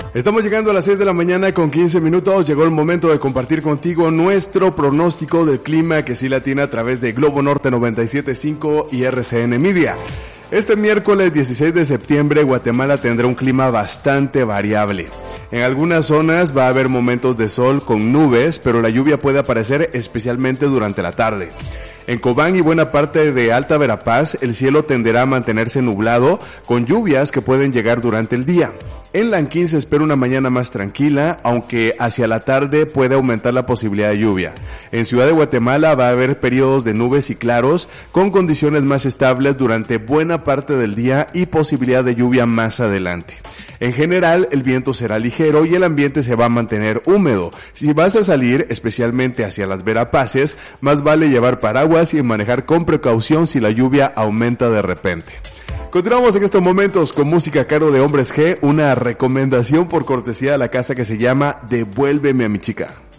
Estamos llegando a las 6 de la mañana con 15 minutos. Llegó el momento de compartir contigo nuestro pronóstico del clima que sí latina a través de Globo Norte 97.5 y RCN Media. Este miércoles 16 de septiembre, Guatemala tendrá un clima bastante variable. En algunas zonas va a haber momentos de sol con nubes, pero la lluvia puede aparecer especialmente durante la tarde. En Cobán y buena parte de Alta Verapaz, el cielo tenderá a mantenerse nublado, con lluvias que pueden llegar durante el día. En Lanquín se espera una mañana más tranquila, aunque hacia la tarde puede aumentar la posibilidad de lluvia. En Ciudad de Guatemala va a haber periodos de nubes y claros, con condiciones más estables durante buena parte del día y posibilidad de lluvia más adelante. En general, el viento será ligero y el ambiente se va a mantener húmedo. Si vas a salir, especialmente hacia las Verapaces, más vale llevar paraguas y manejar con precaución si la lluvia aumenta de repente. Continuamos en estos momentos con música a cargo de Hombres G, una recomendación por cortesía de la casa que se llama Devuélveme a mi chica.